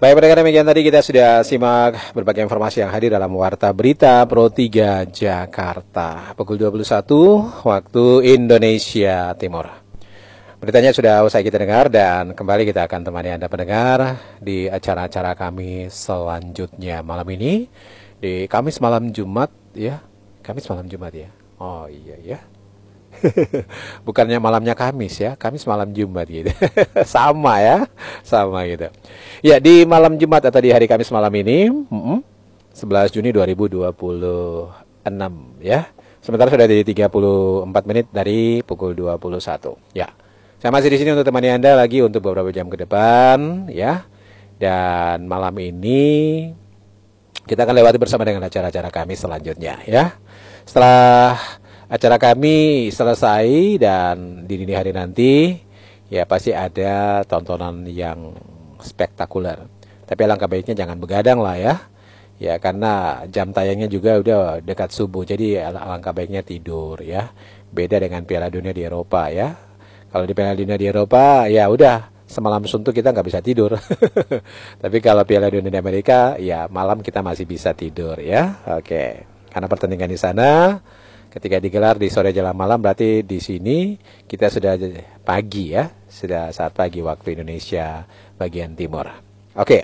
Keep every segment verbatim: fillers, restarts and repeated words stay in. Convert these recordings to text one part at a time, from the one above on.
Baik, pendengar, demikian tadi kita sudah simak berbagai informasi yang hadir dalam Warta Berita Pro tiga Jakarta pukul dua puluh satu waktu Indonesia Timur. Beritanya sudah usai kita dengar dan kembali kita akan temani Anda pendengar di acara-acara kami selanjutnya malam ini di Kamis malam Jumat ya. Kamis malam Jumat ya. Oh iya ya. Bukannya malamnya Kamis ya, Kamis malam Jumat gitu. Sama ya, sama gitu. Ya, di malam Jumat atau di hari Kamis malam ini, sebelas Juni dua ribu dua puluh enam ya. Sementara sudah di tiga puluh empat menit dari pukul dua puluh satu. Ya. Saya masih di sini untuk temani Anda lagi untuk beberapa jam ke depan ya. Dan malam ini kita akan lewati bersama dengan acara-acara kami selanjutnya ya. Setelah acara kami selesai dan di dini hari nanti ya pasti ada tontonan yang spektakuler. Tapi alangkah baiknya jangan begadang lah ya. Ya karena jam tayangnya juga udah dekat subuh. Jadi alangkah baiknya tidur ya. Beda dengan Piala Dunia di Eropa ya. Kalau di Piala Dunia di Eropa ya udah semalam suntuk kita nggak bisa tidur. Tapi kalau Piala Dunia di Amerika ya malam kita masih bisa tidur ya. Oke. Karena pertandingan di sana ketika digelar di sore jelang malam berarti di sini kita sudah pagi ya, sudah saat pagi waktu Indonesia bagian timur. Oke.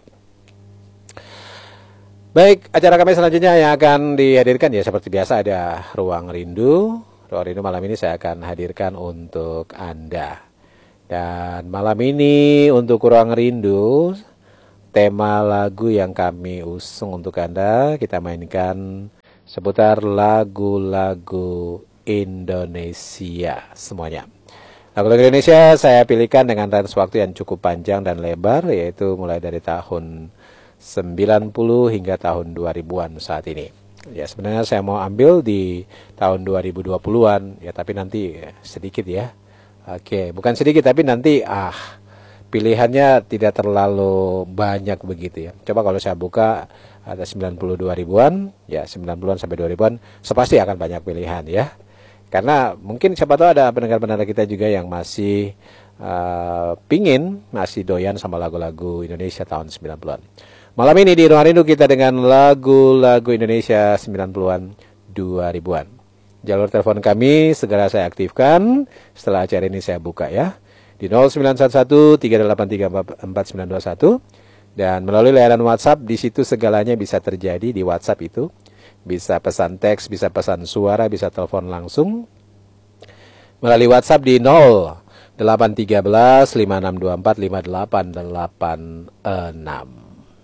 Baik, acara kami selanjutnya yang akan dihadirkan ya seperti biasa ada Ruang Rindu. Ruang Rindu malam ini saya akan hadirkan untuk Anda. Dan malam ini untuk Ruang Rindu tema lagu yang kami usung untuk Anda kita mainkan seputar lagu-lagu Indonesia semuanya. Lagu-lagu Indonesia saya pilihkan dengan range waktu yang cukup panjang dan lebar, yaitu mulai dari tahun sembilan puluh hingga tahun dua ribuan saat ini. Ya sebenarnya saya mau ambil di tahun dua ribu dua puluhan, ya tapi nanti sedikit ya. Oke, bukan sedikit tapi nanti ah pilihannya tidak terlalu banyak begitu ya. Coba kalau saya buka ada sembilan puluh dua ribuan, ya sembilan puluhan sampai dua ribuan, sepasti akan banyak pilihan ya. Karena mungkin siapa tahu ada pendengar-pendengar kita juga yang masih uh, pingin, masih doyan sama lagu-lagu Indonesia tahun sembilan puluhan. Malam ini di Ruang Rindu kita dengan lagu-lagu Indonesia sembilan puluhan, dua ribuan. Jalur telepon kami segera saya aktifkan, setelah acara ini saya buka ya. Di nol sembilan satu satu tiga delapan tiga empat sembilan dua satu. Dan melalui layanan WhatsApp, di situ segalanya bisa terjadi di WhatsApp itu. Bisa pesan teks, bisa pesan suara, bisa telepon langsung. Melalui WhatsApp di nol delapan satu tiga lima enam dua empat lima delapan delapan enam.